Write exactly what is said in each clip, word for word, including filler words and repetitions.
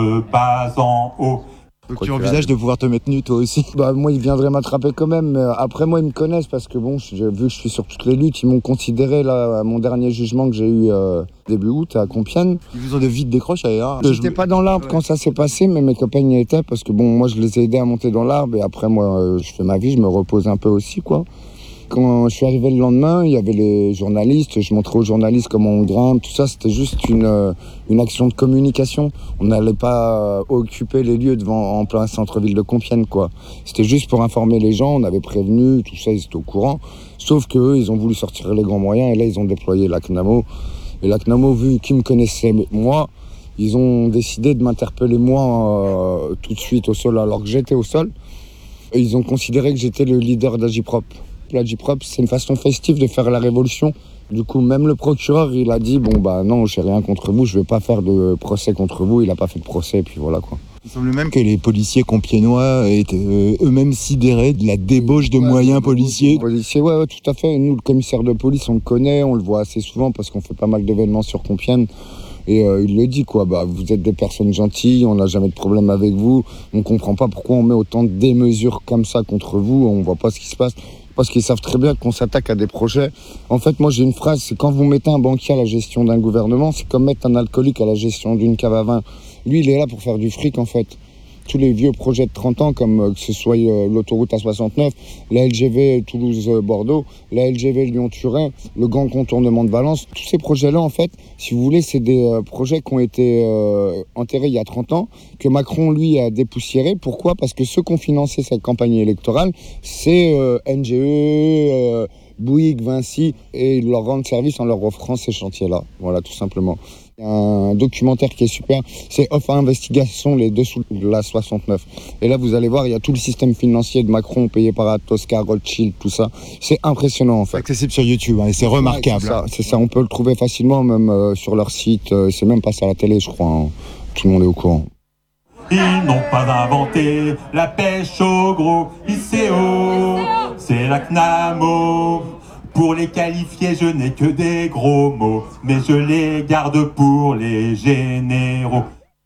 Pas en haut. Donc tu envisages de pouvoir te mettre nu toi aussi? Bah moi ils viendraient m'attraper quand même, mais après moi ils me connaissent parce que bon, j'ai vu que je suis sur toutes les luttes, ils m'ont considéré là à mon dernier jugement que j'ai eu euh, début août à Compiègne. Ils vous ont de vite décroché hein? J'étais je... pas dans l'arbre ouais. quand ça s'est passé, mais mes copains y étaient parce que bon moi je les ai aidés à monter dans l'arbre et après moi euh, je fais ma vie, je me repose un peu aussi quoi. Quand je suis arrivé le lendemain, il y avait les journalistes, je montrais aux journalistes comment on grimpe, tout ça, c'était juste une, une action de communication. On n'allait pas occuper les lieux devant, en plein centre-ville de Compiègne, quoi. C'était juste pour informer les gens, on avait prévenu, tout ça, ils étaient au courant. Sauf qu'eux, ils ont voulu sortir les grands moyens et là, ils ont déployé la C N A M O. Et la C N A M O, vu qu'ils me connaissaient moi, ils ont décidé de m'interpeller moi euh, tout de suite au sol alors que j'étais au sol. Et ils ont considéré que j'étais le leader d'Agiprop. L'Agiprop, c'est une façon festive de faire la révolution. Du coup, même le procureur, il a dit, bon, bah non, j'ai rien contre vous, je vais pas faire de procès contre vous. Il a pas fait de procès, et puis voilà, quoi. Il semble même que les policiers compiègnois étaient euh, eux-mêmes sidérés de la débauche de ouais, moyens policiers. Policiers, ouais, ouais, tout à fait. Nous, le commissaire de police, on le connaît, on le voit assez souvent parce qu'on fait pas mal d'événements sur Compiègne. Et euh, il le dit, quoi, bah, vous êtes des personnes gentilles, on n'a jamais de problème avec vous. On comprend pas pourquoi on met autant de démesures comme ça contre vous, on voit pas ce qui se passe. Parce qu'ils savent très bien qu'on s'attaque à des projets. En fait, moi, j'ai une phrase, c'est quand vous mettez un banquier à la gestion d'un gouvernement, c'est comme mettre un alcoolique à la gestion d'une cave à vin. Lui, il est là pour faire du fric, en fait. Tous les vieux projets de trente ans, comme euh, que ce soit euh, l'autoroute A soixante-neuf, la L G V Toulouse-Bordeaux, la L G V Lyon-Turin, le grand contournement de Valence, tous ces projets-là, en fait, si vous voulez, c'est des euh, projets qui ont été euh, enterrés il y a trente ans, que Macron, lui, a dépoussiéré. Pourquoi ? Parce que ceux qui ont financé cette campagne électorale, c'est euh, N G E, euh, Bouygues, Vinci, et ils leur rendent service en leur offrant ces chantiers-là. Voilà, tout simplement. Il y a un documentaire qui est super, c'est Off à Investigation, les dessous de la soixante-neuf. Et là, vous allez voir, il y a tout le système financier de Macron payé par Tosca, Rothschild, tout ça. C'est impressionnant, en fait. C'est accessible sur YouTube, hein, et c'est remarquable. Ouais, c'est, ça, c'est ça, on peut le trouver facilement, même euh, sur leur site. Euh, c'est même passé à la télé, je crois. Hein. Tout le monde est au courant. Ils n'ont pas inventé la pêche au gros I C O, c'est la C N A M O. Pour les qualifier, je n'ai que des gros mots, mais je les garde pour les généraux.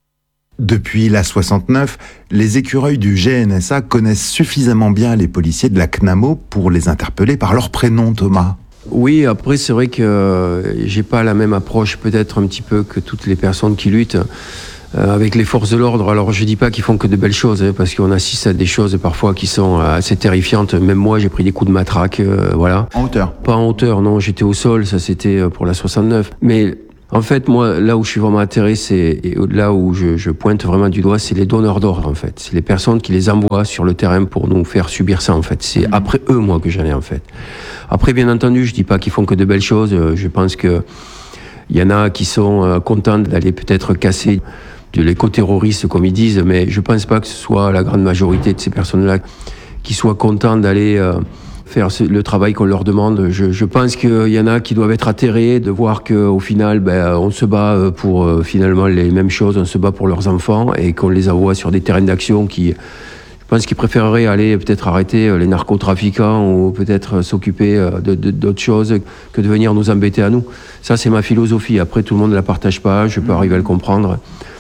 Depuis la soixante-neuf, les écureuils du G N S A connaissent suffisamment bien les policiers de la C N A M O pour les interpeller par leur prénom, Thomas. Oui, après c'est vrai que euh, j'ai pas la même approche peut-être un petit peu que toutes les personnes qui luttent euh, avec les forces de l'ordre. Alors je dis pas qu'ils font que de belles choses, hein, parce qu'on assiste à des choses parfois qui sont assez terrifiantes. Même moi j'ai pris des coups de matraque, euh, voilà. En hauteur? Pas en hauteur, non, j'étais au sol, ça c'était pour la soixante-neuf. Mais en fait, moi, là où je suis vraiment intéressé et là où je, je pointe vraiment du doigt, c'est les donneurs d'ordre, en fait. C'est les personnes qui les envoient sur le terrain pour nous faire subir ça, en fait. C'est après eux, moi, que j'en ai, en fait. Après, bien entendu, je dis pas qu'ils font que de belles choses. Je pense que il y en a qui sont contents d'aller peut-être casser de l'éco-terroriste, comme ils disent, mais je pense pas que ce soit la grande majorité de ces personnes-là qui soient contents d'aller euh, faire le travail qu'on leur demande. Je, je pense qu'il y en a qui doivent être atterrés de voir qu'au final, ben, on se bat pour euh, finalement les mêmes choses, on se bat pour leurs enfants et qu'on les envoie sur des terrains d'action qui, je pense qu'ils préféreraient aller peut-être arrêter les narcotrafiquants ou peut-être s'occuper de, de, d'autres choses que de venir nous embêter à nous. Ça, c'est ma philosophie. Après, tout le monde ne la partage pas, je peux arriver à le comprendre.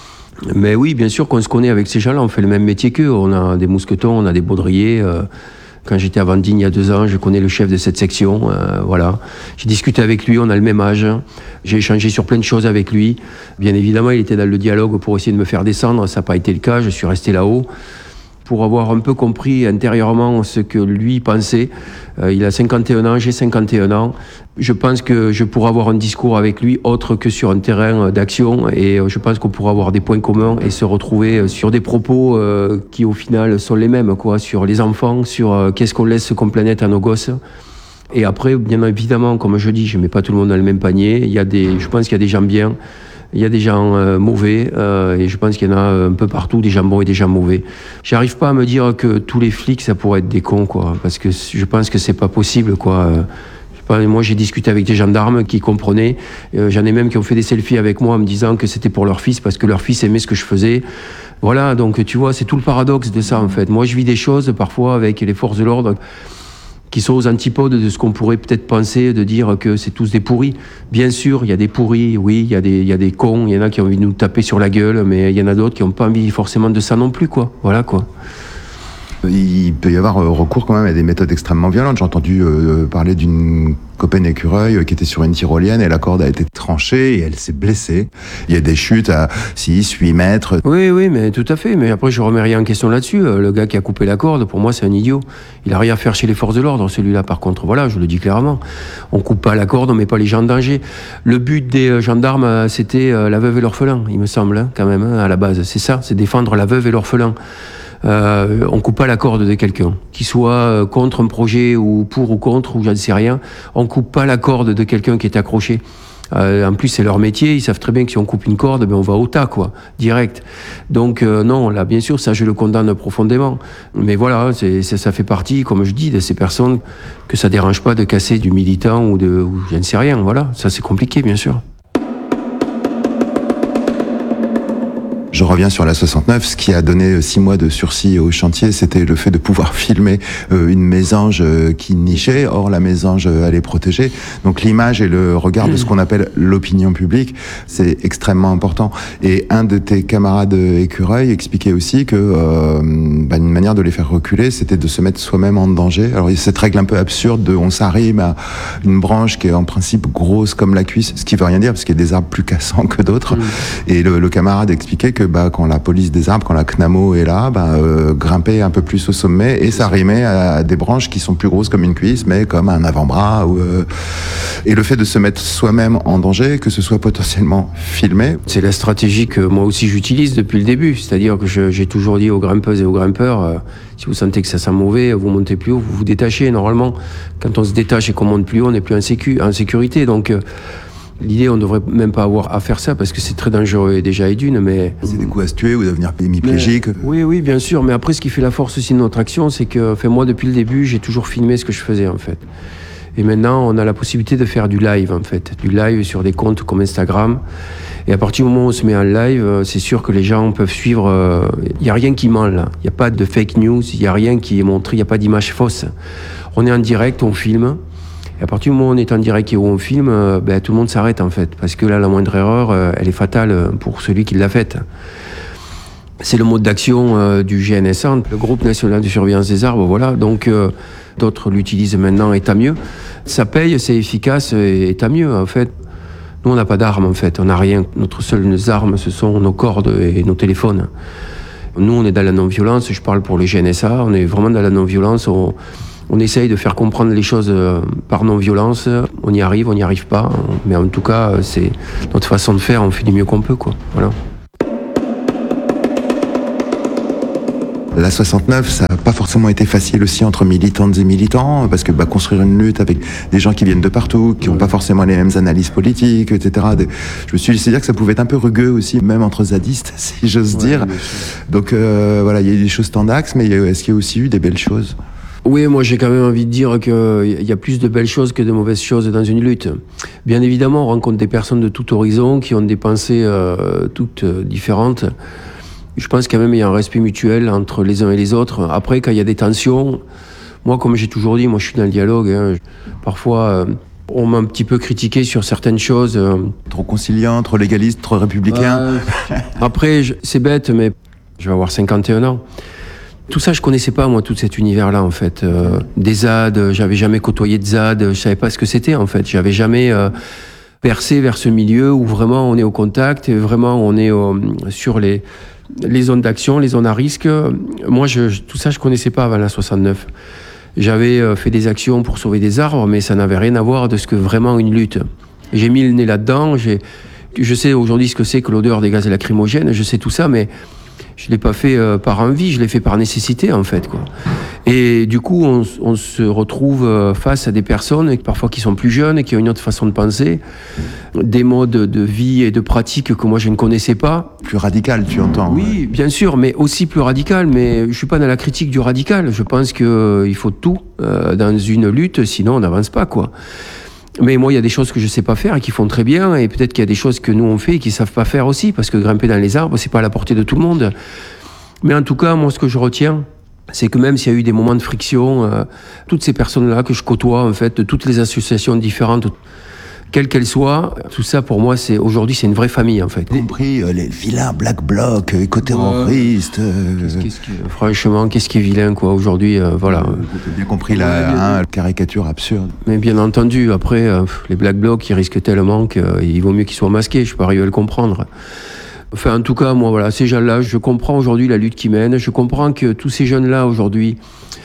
Mais oui, bien sûr qu'on se connaît avec ces gens-là, on fait le même métier qu'eux. On a des mousquetons, on a des baudriers. Euh, quand j'étais à Vendigny il y a deux ans, je connais le chef de cette section. Euh, voilà. J'ai discuté avec lui, on a le même âge. J'ai échangé sur plein de choses avec lui. Bien évidemment, il était dans le dialogue pour essayer de me faire descendre. Ça n'a pas été le cas, je suis resté là-haut pour avoir un peu compris intérieurement ce que lui pensait. Euh, il a cinquante et un ans, j'ai cinquante et un ans. Je pense que je pourrais avoir un discours avec lui autre que sur un terrain d'action et je pense qu'on pourra avoir des points communs et se retrouver sur des propos euh, qui au final sont les mêmes, quoi, sur les enfants, sur euh, qu'est-ce qu'on laisse comme planète à nos gosses. Et après, bien évidemment, comme je dis, je ne mets pas tout le monde dans le même panier. Il y a des, je pense qu'il y a des gens bien. Il y a des gens euh, mauvais euh, et je pense qu'il y en a un peu partout, des gens bons et des gens mauvais. J'arrive pas à me dire que tous les flics, ça pourrait être des cons, quoi, parce que je pense que c'est pas possible, quoi. Euh, je sais pas, moi, j'ai discuté avec des gendarmes qui comprenaient. Euh, j'en ai même qui ont fait des selfies avec moi en me disant que c'était pour leur fils parce que leur fils aimait ce que je faisais. Voilà, donc tu vois, c'est tout le paradoxe de ça, en fait. Moi, je vis des choses parfois avec les forces de l'ordre qui sont aux antipodes de ce qu'on pourrait peut-être penser, de dire que c'est tous des pourris. Bien sûr, il y a des pourris, oui, il y a des, il y a des cons, il y en a qui ont envie de nous taper sur la gueule, mais il y en a d'autres qui n'ont pas envie forcément de ça non plus, quoi. Voilà, quoi. Il peut y avoir recours quand même à des méthodes extrêmement violentes. J'ai entendu euh, parler d'une copaine écureuil qui était sur une tyrolienne et la corde a été tranchée et elle s'est blessée. Il y a des chutes à six, huit mètres. Oui, oui, mais tout à fait. Mais après, je remets rien en question là-dessus. Le gars qui a coupé la corde, pour moi, c'est un idiot. Il a rien à faire chez les forces de l'ordre, celui-là, par contre. Voilà, je le dis clairement. On coupe pas la corde, on met pas les gens en danger. Le but des gendarmes, c'était la veuve et l'orphelin, il me semble, hein, quand même, hein, à la base. C'est ça, c'est défendre la veuve et l'orphelin. Euh, on coupe pas la corde de quelqu'un, qu'il soit contre un projet ou pour ou contre ou je ne sais rien. On coupe pas la corde de quelqu'un qui est accroché. Euh, en plus, c'est leur métier. Ils savent très bien que si on coupe une corde, ben on va au tas, quoi, direct. Donc euh, non, là, bien sûr, ça, je le condamne profondément. Mais voilà, c'est, ça, ça fait partie, comme je dis, de ces personnes que ça dérange pas de casser du militant ou de, ou je ne sais rien. Voilà, ça c'est compliqué, bien sûr. Je reviens sur la soixante-neuf. Ce qui a donné six mois de sursis au chantier, c'était le fait de pouvoir filmer euh, une mésange euh, qui nichait. Or, la mésange, euh, elle est protégée. Donc, l'image et le regard de ce qu'on appelle l'opinion publique, c'est extrêmement important. Et un de tes camarades écureuils expliquait aussi que euh, bah, une manière de les faire reculer, c'était de se mettre soi-même en danger. Alors, il y a cette règle un peu absurde de on s'arrime à une branche qui est en principe grosse comme la cuisse, ce qui veut rien dire parce qu'il y a des arbres plus cassants que d'autres. Mmh. Et le, le camarade expliquait que bah, quand la police des arbres, quand la C N A M O est là, bah, euh, grimper un peu plus au sommet et s'arrimer à des branches qui sont plus grosses comme une cuisse, mais comme un avant-bras. Ou, euh... Et le fait de se mettre soi-même en danger, que ce soit potentiellement filmé. C'est la stratégie que moi aussi j'utilise depuis le début. C'est-à-dire que je, j'ai toujours dit aux grimpeuses et aux grimpeurs, euh, si vous sentez que ça sent mauvais, vous montez plus haut, vous vous détachez. Normalement, quand on se détache et qu'on monte plus haut, on n'est plus en, sécu, en sécurité. Donc, euh, l'idée, on ne devrait même pas avoir à faire ça parce que c'est très dangereux et déjà et d'une, mais... C'est des coups à se tuer ou devenir hémiplégique. Oui, oui, bien sûr. Mais après, ce qui fait la force aussi de notre action, c'est que, enfin, moi, depuis le début, j'ai toujours filmé ce que je faisais, en fait. Et maintenant, on a la possibilité de faire du live, en fait. Du live sur des comptes comme Instagram. Et à partir du moment où on se met en live, c'est sûr que les gens peuvent suivre... Il n'y a rien qui ment, là. Il n'y a pas de fake news, il n'y a rien qui est montré, il n'y a pas d'image fausse. On est en direct, on filme. Et à partir du moment où on est en direct et où on filme, euh, ben, tout le monde s'arrête en fait. Parce que là, la moindre erreur, euh, elle est fatale pour celui qui l'a faite. C'est le mode d'action euh, du G N S A, le Groupe National de Surveillance des Arbres, voilà. Donc, euh, d'autres l'utilisent maintenant et tant mieux. Ça paye, c'est efficace et, et tant mieux, en fait. Nous, on n'a pas d'armes, en fait. On n'a rien. Notre seule arme, ce sont nos cordes et nos téléphones. Nous, on est dans la non-violence. Je parle pour le G N S A. On est vraiment dans la non-violence. On... On essaye de faire comprendre les choses par non-violence. On y arrive, on n'y arrive pas. Mais en tout cas, c'est notre façon de faire. On fait du mieux qu'on peut, quoi. Voilà. La soixante-neuf, ça n'a pas forcément été facile aussi entre militantes et militants, parce que bah, construire une lutte avec des gens qui viennent de partout, qui n'ont pas forcément les mêmes analyses politiques, et cetera. Je me suis dit, c'est-à-dire que ça pouvait être un peu rugueux aussi, même entre zadistes, si j'ose ouais, dire. Donc euh, voilà, il y a eu des choses tendax, mais est-ce qu'il y a aussi eu des belles choses ? Oui, moi j'ai quand même envie de dire qu'il y a plus de belles choses que de mauvaises choses dans une lutte. Bien évidemment, on rencontre des personnes de tout horizon qui ont des pensées euh, toutes euh, différentes. Je pense quand même qu'il y a un respect mutuel entre les uns et les autres. Après, quand il y a des tensions, moi comme j'ai toujours dit, moi je suis dans le dialogue. Hein. Parfois, euh, on m'a un petit peu critiqué sur certaines choses. Euh, trop conciliant, trop légaliste, trop républicain. Euh, après, je, c'est bête, mais je vais avoir cinquante et un ans. Tout ça, je connaissais pas, moi, tout cet univers-là, en fait. Euh, des Z A D, j'avais jamais côtoyé de Z A D, je savais pas ce que c'était, en fait. J'avais jamais euh, percé vers ce milieu où vraiment on est au contact, et vraiment on est euh, sur les, les zones d'action, les zones à risque. Moi, je, tout ça, je connaissais pas avant la soixante-neuf. J'avais euh, fait des actions pour sauver des arbres, mais ça n'avait rien à voir de ce que vraiment une lutte. J'ai mis le nez là-dedans, j'ai, je sais aujourd'hui ce que c'est que l'odeur des gaz lacrymogènes, je sais tout ça, mais je l'ai pas fait euh, par envie, je l'ai fait par nécessité en fait, quoi. Et du coup, on, on se retrouve euh, face à des personnes parfois qui sont plus jeunes et qui ont une autre façon de penser, des modes de vie et de pratique que moi je ne connaissais pas. Plus radical, tu entends? Oui, ouais. Bien sûr, mais aussi plus radical. Mais je suis pas dans la critique du radical. Je pense que euh, il faut tout euh, dans une lutte, sinon on n'avance pas, quoi. Mais moi, il y a des choses que je sais pas faire et qui font très bien, et peut-être qu'il y a des choses que nous on fait et qui savent pas faire aussi, parce que grimper dans les arbres, c'est pas à la portée de tout le monde. Mais en tout cas, moi, ce que je retiens, c'est que même s'il y a eu des moments de friction, euh, toutes ces personnes-là que je côtoie, en fait, de toutes les associations différentes, quelles qu'elles soient, tout ça pour moi, c'est aujourd'hui, c'est une vraie famille, en fait. Y compris euh, les vilains black blocs, éco-terroristes. Euh... Qu'est-ce, qu'est-ce qui, franchement, qu'est-ce qui est vilain, quoi, aujourd'hui, euh, voilà. Euh, J'ai bien compris la hein, caricature absurde. Mais bien entendu, après, euh, les black blocs, ils risquent tellement qu'il vaut mieux qu'ils soient masqués, je peux arriver à le comprendre. Enfin, en tout cas, moi, voilà, ces gens-là, je comprends aujourd'hui la lutte qu'ils mènent. Je comprends que tous ces jeunes-là, aujourd'hui,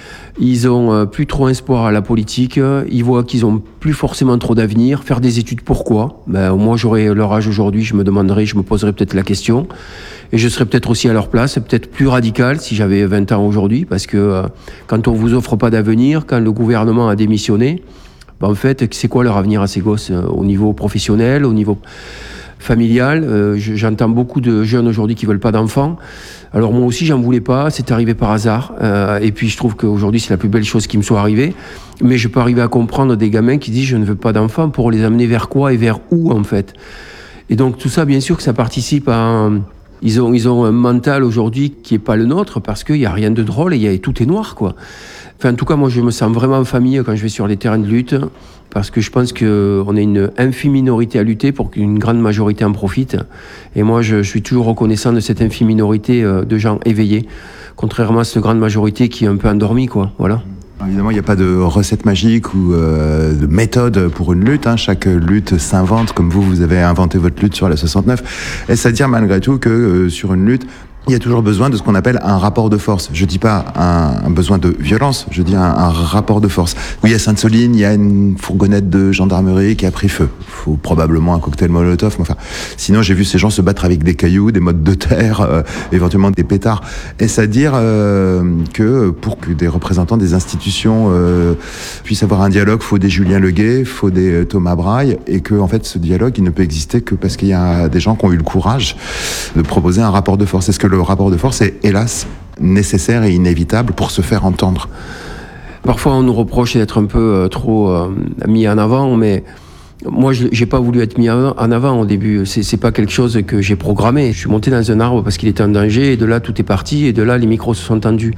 ils ont euh, plus trop espoir à la politique. Ils voient qu'ils ont plus forcément trop d'avenir. Faire des études, pourquoi? Ben, moi, j'aurais leur âge aujourd'hui, je me demanderais, je me poserais peut-être la question. Et je serais peut-être aussi à leur place, peut-être plus radical si j'avais vingt ans aujourd'hui. Parce que euh, quand on vous offre pas d'avenir, quand le gouvernement a démissionné, ben, en fait, c'est quoi leur avenir à ces gosses euh, au niveau professionnel, au niveau familial? euh, J'entends beaucoup de jeunes aujourd'hui qui veulent pas d'enfants. Alors moi aussi, j'en voulais pas. C'est arrivé par hasard. Euh, et puis je trouve qu'aujourd'hui, c'est la plus belle chose qui me soit arrivée. Mais je peux arriver à comprendre des gamins qui disent je ne veux pas d'enfants, pour les amener vers quoi et vers où en fait. Et donc tout ça, bien sûr que ça participe à un... Ils ont, ils ont un mental aujourd'hui qui est pas le nôtre parce qu'il y a rien de drôle et il y a, tout est noir, quoi. Enfin, en tout cas, moi, je me sens vraiment en famille quand je vais sur les terrains de lutte, parce que je pense qu'on est une infime minorité à lutter pour qu'une grande majorité en profite. Et moi, je, je suis toujours reconnaissant de cette infime minorité de gens éveillés, contrairement à cette grande majorité qui est un peu endormie, quoi. Voilà. Évidemment, il n'y a pas de recette magique ou euh, de méthode pour une lutte. Hein. Chaque lutte s'invente, comme vous, vous avez inventé votre lutte sur la soixante-neuf. Est-ce à dire malgré tout que euh, sur une lutte, il y a toujours besoin de ce qu'on appelle un rapport de force. Je dis pas un, un besoin de violence, je dis un, un rapport de force. Oui, à Sainte-Soline, il y a une fourgonnette de gendarmerie qui a pris feu. Il faut probablement un cocktail Molotov, mais enfin. Sinon, j'ai vu ces gens se battre avec des cailloux, des mottes de terre, euh, éventuellement des pétards. Est-ce à dire euh, que pour que des représentants des institutions euh, puissent avoir un dialogue, faut des Julien Leguet, faut des euh, Thomas Braille, et que en fait, ce dialogue, il ne peut exister que parce qu'il y a des gens qui ont eu le courage de proposer un rapport de force. Est-ce que le rapport de force est, hélas, nécessaire et inévitable pour se faire entendre? Parfois, on nous reproche d'être un peu euh, trop euh, mis en avant, mais moi, je n'ai pas voulu être mis en avant au début. C'est, c'est pas quelque chose que j'ai programmé. Je suis monté dans un arbre parce qu'il était en danger, et de là, tout est parti, et de là, les micros se sont tendus.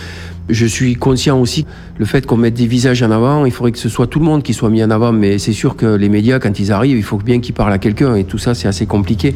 Je suis conscient aussi le fait qu'on mette des visages en avant, il faudrait que ce soit tout le monde qui soit mis en avant, mais c'est sûr que les médias, quand ils arrivent, il faut bien qu'ils parlent à quelqu'un, et tout ça, c'est assez compliqué.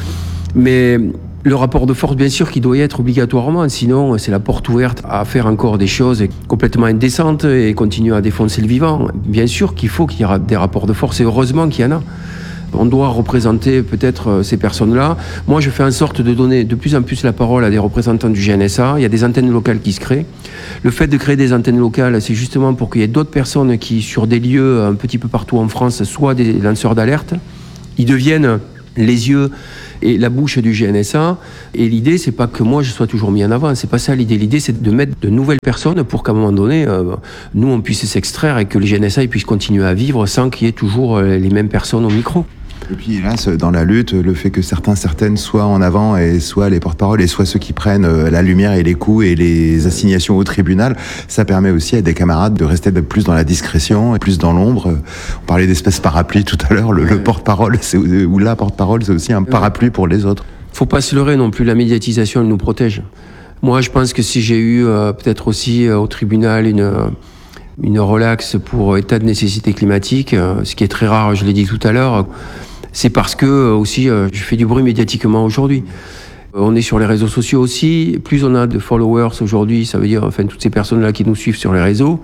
Mais le rapport de force, bien sûr, qui doit y être obligatoirement, sinon c'est la porte ouverte à faire encore des choses complètement indécentes et continuer à défoncer le vivant. Bien sûr qu'il faut qu'il y ait des rapports de force, et heureusement qu'il y en a. On doit représenter peut-être ces personnes-là. Moi, je fais en sorte de donner de plus en plus la parole à des représentants du G N S A. Il y a des antennes locales qui se créent. Le fait de créer des antennes locales, c'est justement pour qu'il y ait d'autres personnes qui, sur des lieux un petit peu partout en France, soient des lanceurs d'alerte. Ils deviennent les yeux et la bouche du G N S A. Et l'idée, c'est pas que moi je sois toujours mis en avant, c'est pas ça l'idée. L'idée, c'est de mettre de nouvelles personnes pour qu'à un moment donné, euh, nous, on puisse s'extraire et que le G N S A puisse continuer à vivre sans qu'il y ait toujours les mêmes personnes au micro. Et puis hélas, dans la lutte, le fait que certains, certaines soient en avant et soient les porte-parole et soient ceux qui prennent la lumière et les coups et les assignations au tribunal, ça permet aussi à des camarades de rester plus dans la discrétion et plus dans l'ombre. On parlait d'espèce parapluie tout à l'heure, le, le porte-parole c'est, ou la porte-parole, c'est aussi un parapluie pour les autres. Faut pas se leurrer non plus, la médiatisation, elle nous protège. Moi, je pense que si j'ai eu euh, peut-être aussi euh, au tribunal une... Euh, une relaxe pour état de nécessité climatique, euh, ce qui est très rare, je l'ai dit tout à l'heure, c'est parce que euh, aussi euh, je fais du bruit médiatiquement aujourd'hui. Euh, on est sur les réseaux sociaux aussi, plus on a de followers aujourd'hui, ça veut dire enfin toutes ces personnes-là qui nous suivent sur les réseaux,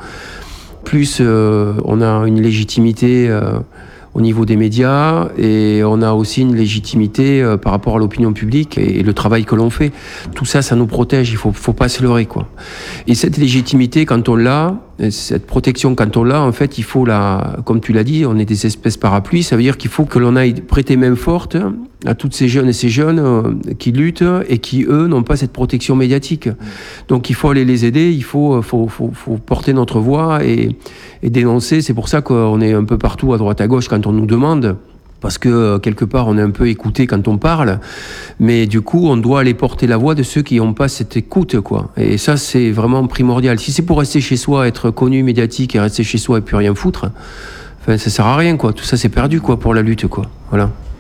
plus euh, on a une légitimité euh, au niveau des médias, et on a aussi une légitimité euh, par rapport à l'opinion publique et, et le travail que l'on fait. Tout ça, ça nous protège, il faut, faut pas se leurrer, quoi. Et cette légitimité, quand on l'a, cette protection, quand on l'a, en fait, il faut la, comme tu l'as dit, on est des espèces parapluies, ça veut dire qu'il faut que l'on aille prêter main forte à toutes ces jeunes et ces jeunes euh, qui luttent et qui, eux, n'ont pas cette protection médiatique. Donc, il faut aller les aider, il faut, faut, faut, faut porter notre voix et, et dénoncer. C'est pour ça qu'on est un peu partout, à droite, à gauche, quand on nous demande, parce que quelque part on est un peu écouté quand on parle, mais du coup on doit aller porter la voix de ceux qui n'ont pas cette écoute, quoi. Et ça, c'est vraiment primordial. Si c'est pour rester chez soi, être connu, médiatique, et rester chez soi et puis rien foutre, enfin ça sert à rien, quoi. Tout ça c'est perdu, quoi, pour la lutte, quoi. Voilà.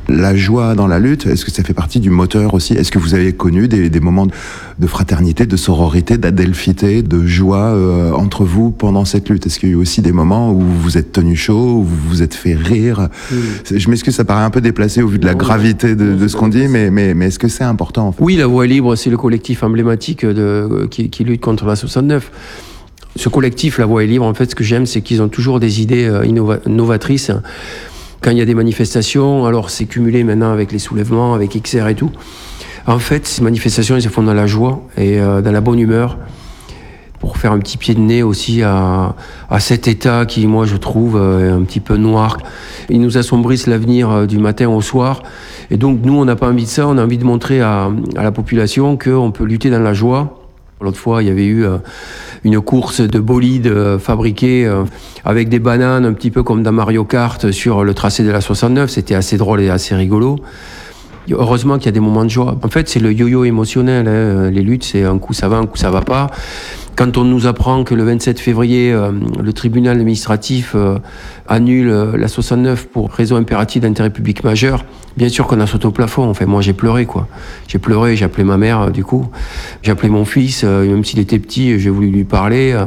La joie dans la lutte, est-ce que ça fait partie du moteur aussi? Est-ce que vous avez connu des, des moments de fraternité, de sororité, d'adelphité, de joie euh, entre vous pendant cette lutte? Est-ce qu'il y a eu aussi des moments où vous vous êtes tenu chaud, où vous vous êtes fait rire? Oui. Je m'excuse, ça paraît un peu déplacé au vu de la gravité de, de ce qu'on dit, mais, mais, mais est-ce que c'est important en fait? Oui, La Voix est libre, c'est le collectif emblématique de, qui, qui lutte contre la soixante-neuf. Ce collectif, La Voix est libre, en fait, ce que j'aime, c'est qu'ils ont toujours des idées innova- novatrices. Quand il y a des manifestations, alors c'est cumulé maintenant avec les soulèvements, avec X R et tout. En fait, ces manifestations, elles se font dans la joie et euh, dans la bonne humeur, pour faire un petit pied de nez aussi à, à cet état qui, moi, je trouve euh, un petit peu noir. Ils nous assombrissent l'avenir euh, du matin au soir. Et donc, nous, on n'a pas envie de ça. On a envie de montrer à, à la population qu'on peut lutter dans la joie. L'autre fois, il y avait eu euh, une course de bolides euh, fabriqués euh, avec des bananes, un petit peu comme dans Mario Kart, sur le tracé de la soixante-neuf. C'était assez drôle et assez rigolo. Heureusement qu'il y a des moments de joie. En fait, c'est le yo-yo émotionnel. Hein. Les luttes, c'est un coup ça va, un coup ça va pas. Quand on nous apprend que le vingt-sept février, euh, le tribunal administratif euh, annule euh, la soixante-neuf pour raison impérative d'intérêt public majeur, bien sûr qu'on a sauté au plafond. Enfin, moi, j'ai pleuré, quoi. J'ai pleuré, j'ai appelé ma mère, euh, du coup. J'ai appelé mon fils, euh, même s'il était petit, j'ai voulu lui parler. Euh.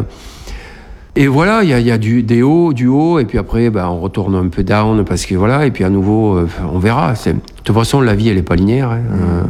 Et voilà, il y a, y a du, des hauts, du haut, et puis après, ben, on retourne un peu down, parce que voilà, et puis à nouveau, euh, on verra. C'est... De toute façon, la vie, elle est pas linéaire. Hein. Mmh. Euh,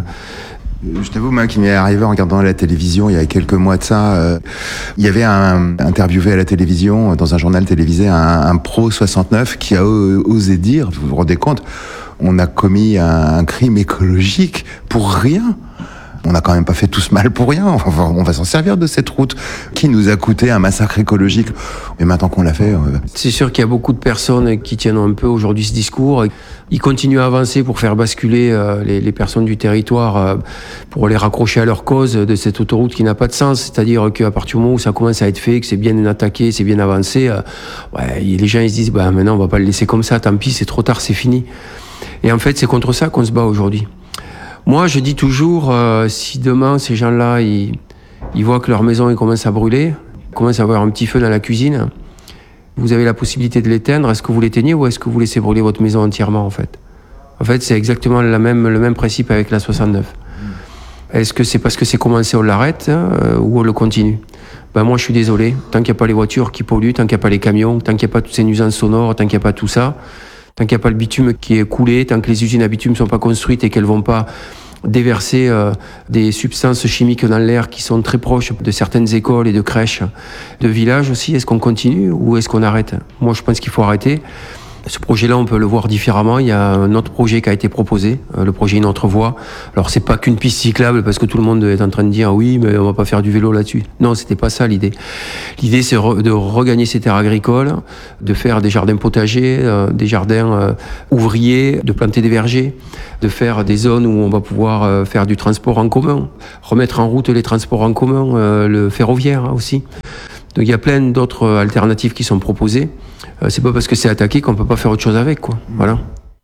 Je t'avoue, moi, qui m'est arrivé en regardant la télévision il y a quelques mois de ça, euh, il y avait un interviewé à la télévision, dans un journal télévisé, un, un pro soixante-neuf qui a osé dire, vous vous rendez compte, on a commis un, un crime écologique pour rien. On n'a quand même pas fait tout ce mal pour rien. On va, on va s'en servir de cette route qui nous a coûté un massacre écologique. Et maintenant qu'on l'a fait... Euh... C'est sûr qu'il y a beaucoup de personnes qui tiennent un peu aujourd'hui ce discours. Ils continuent à avancer pour faire basculer euh, les, les personnes du territoire, euh, pour les raccrocher à leur cause de cette autoroute qui n'a pas de sens. C'est-à-dire qu'à partir du moment où ça commence à être fait, que c'est bien attaqué, c'est bien avancé, euh, ouais, les gens ils se disent bah, maintenant on va pas le laisser comme ça, tant pis, c'est trop tard, c'est fini. Et en fait, c'est contre ça qu'on se bat aujourd'hui. Moi, je dis toujours, euh, si demain, ces gens-là, ils, ils voient que leur maison ils commence à brûler, commence à avoir un petit feu dans la cuisine, vous avez la possibilité de l'éteindre, est-ce que vous l'éteignez ou est-ce que vous laissez brûler votre maison entièrement, en fait? En fait, c'est exactement la même, le même principe avec la soixante-neuf. Est-ce que c'est parce que c'est commencé, on l'arrête, euh, ou on le continue? Ben moi, je suis désolé. Tant qu'il n'y a pas les voitures qui polluent, tant qu'il n'y a pas les camions, tant qu'il n'y a pas toutes ces nuisances sonores, tant qu'il n'y a pas tout ça, tant qu'il n'y a pas le bitume qui est coulé, tant que les usines à bitume ne sont pas construites et qu'elles ne vont pas déverser euh, des substances chimiques dans l'air qui sont très proches de certaines écoles et de crèches, de villages aussi, est-ce qu'on continue ou est-ce qu'on arrête? Moi, je pense qu'il faut arrêter. Ce projet-là, on peut le voir différemment. Il y a un autre projet qui a été proposé, le projet Une autre voie. Alors, c'est pas qu'une piste cyclable, parce que tout le monde est en train de dire oui, mais on va pas faire du vélo là-dessus. Non, c'était pas ça l'idée. L'idée, c'est de regagner ces terres agricoles, de faire des jardins potagers, euh, des jardins euh, ouvriers, de planter des vergers, de faire des zones où on va pouvoir euh, faire du transport en commun, remettre en route les transports en commun, euh, le ferroviaire aussi. Donc il y a plein d'autres alternatives qui sont proposées. Euh, c'est pas parce que c'est attaqué qu'on peut pas faire autre chose avec, quoi. Voilà.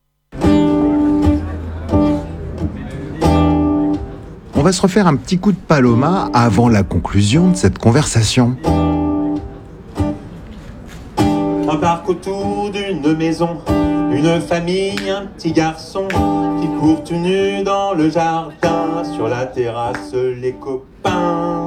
On va se refaire un petit coup de Paloma avant la conclusion de cette conversation. Un parc autour d'une maison, une famille, un petit garçon qui court tout nu dans le jardin, sur la terrasse les copains.